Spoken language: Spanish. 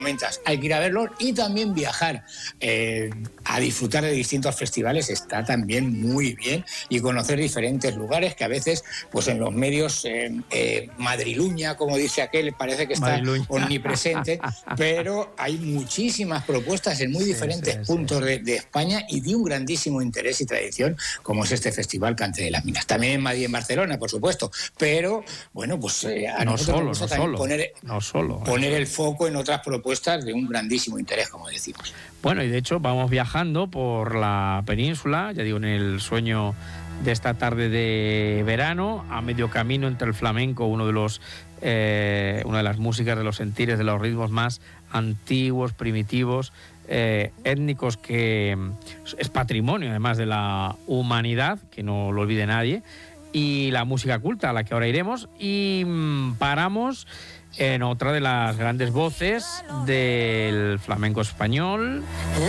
hay que ir a verlos y también viajar a disfrutar de distintos festivales está también muy bien, y conocer diferentes lugares que a veces pues en los medios madriluña, como dice aquel, parece que está omnipresente, pero hay muchísimas propuestas en muy diferentes puntos de España y de un grandísimo interés y tradición como es este Festival Cante de las Minas. También en Madrid y en Barcelona, por supuesto, pero bueno, pues a nosotros nos gusta también poner el foco en otras propuestas de un grandísimo interés, como decimos. Bueno, y de hecho vamos viajando por la península, ya digo, en el sueño de esta tarde de verano, a medio camino entre el flamenco, una de las músicas, de los sentires, de los ritmos más antiguos, primitivos, étnicos, que es patrimonio además de la humanidad, que no lo olvide nadie, y la música culta, a la que ahora iremos, y paramos en otra de las grandes voces del flamenco español.